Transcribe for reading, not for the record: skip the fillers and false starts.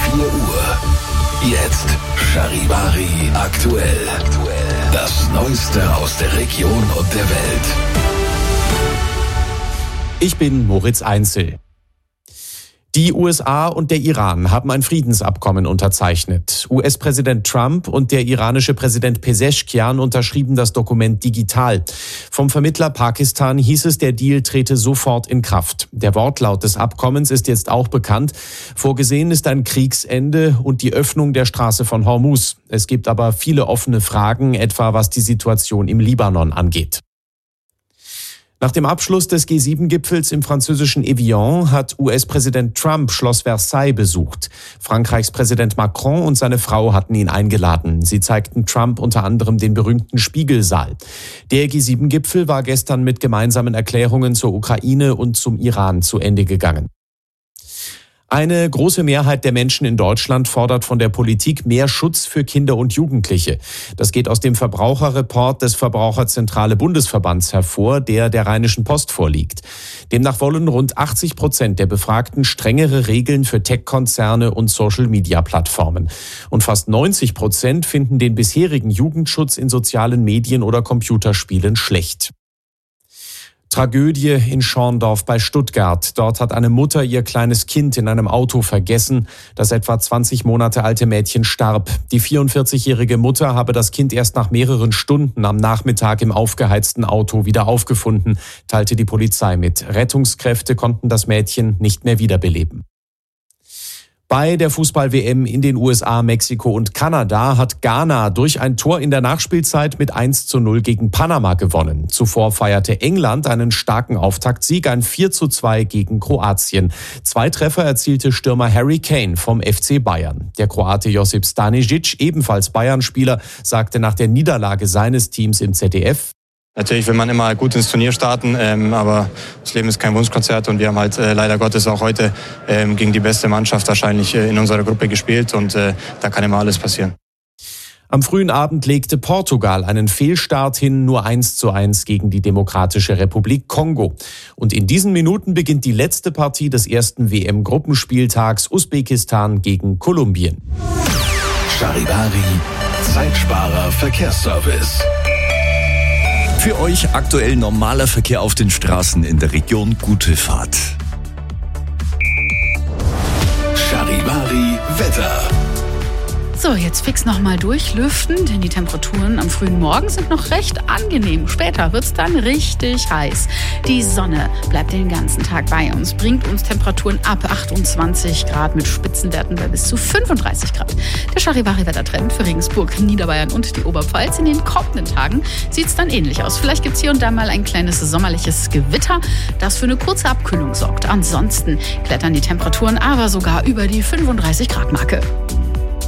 Uhr. Jetzt Charivari aktuell. Das Neueste aus der Region und der Welt. Ich bin Moritz Einzel. Die USA und der Iran haben ein Friedensabkommen unterzeichnet. US-Präsident Trump und der iranische Präsident Pezeshkian unterschrieben das Dokument digital. Vom Vermittler Pakistan hieß es, der Deal trete sofort in Kraft. Der Wortlaut des Abkommens ist jetzt auch bekannt. Vorgesehen ist ein Kriegsende und die Öffnung der Straße von Hormuz. Es gibt aber viele offene Fragen, etwa was die Situation im Libanon angeht. Nach dem Abschluss des G7-Gipfels im französischen Evian hat US-Präsident Trump Schloss Versailles besucht. Frankreichs Präsident Macron und seine Frau hatten ihn eingeladen. Sie zeigten Trump unter anderem den berühmten Spiegelsaal. Der G7-Gipfel war gestern mit gemeinsamen Erklärungen zur Ukraine und zum Iran zu Ende gegangen. Eine große Mehrheit der Menschen in Deutschland fordert von der Politik mehr Schutz für Kinder und Jugendliche. Das geht aus dem Verbraucherreport des Verbraucherzentrale Bundesverbands hervor, der Rheinischen Post vorliegt. Demnach wollen rund 80% der Befragten strengere Regeln für Tech-Konzerne und Social-Media-Plattformen. Und fast 90% finden den bisherigen Jugendschutz in sozialen Medien oder Computerspielen schlecht. Tragödie in Schorndorf bei Stuttgart. Dort hat eine Mutter ihr kleines Kind in einem Auto vergessen. Das etwa 20 Monate alte Mädchen starb. Die 44-jährige Mutter habe das Kind erst nach mehreren Stunden am Nachmittag im aufgeheizten Auto wieder aufgefunden, teilte die Polizei mit. Rettungskräfte konnten das Mädchen nicht mehr wiederbeleben. Bei der Fußball-WM in den USA, Mexiko und Kanada hat Ghana durch ein Tor in der Nachspielzeit mit 1:0 gegen Panama gewonnen. Zuvor feierte England einen starken Auftaktsieg, ein 4:2 gegen Kroatien. 2 Treffer erzielte Stürmer Harry Kane vom FC Bayern. Der Kroate Josip Stanisic, ebenfalls Bayern-Spieler, sagte nach der Niederlage seines Teams im ZDF: Natürlich will man immer gut ins Turnier starten, aber das Leben ist kein Wunschkonzert und wir haben halt leider Gottes auch heute gegen die beste Mannschaft wahrscheinlich in unserer Gruppe gespielt und da kann immer alles passieren. Am frühen Abend legte Portugal einen Fehlstart hin, nur 1:1 gegen die Demokratische Republik Kongo. Und in diesen Minuten beginnt die letzte Partie des ersten WM-Gruppenspieltags, Usbekistan gegen Kolumbien. Charivari, Zeitsparer Verkehrsservice. Für euch aktuell normaler Verkehr auf den Straßen in der Region. Gute Fahrt. Charivari Wetter. So, jetzt fix nochmal durchlüften, denn die Temperaturen am frühen Morgen sind noch recht angenehm. Später wird's dann richtig heiß. Die Sonne bleibt den ganzen Tag bei uns, bringt uns Temperaturen ab 28 Grad mit Spitzenwerten bei bis zu 35 Grad. Der Charivari-Wettertrend für Regensburg, Niederbayern und die Oberpfalz. In den kommenden Tagen sieht's dann ähnlich aus. Vielleicht gibt's hier und da mal ein kleines sommerliches Gewitter, das für eine kurze Abkühlung sorgt. Ansonsten klettern die Temperaturen aber sogar über die 35 Grad Marke.